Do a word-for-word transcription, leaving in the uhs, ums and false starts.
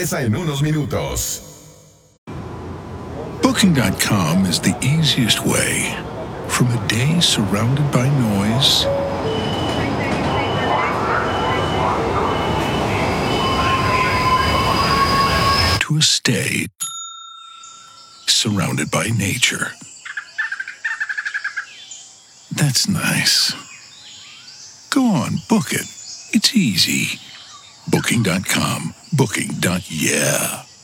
regresa en unos minutos. Booking dot com is the easiest way from a day surrounded by noise to a stay surrounded by nature. That's nice. Go on, book it. It's easy. Booking dot com. Booking. Yeah.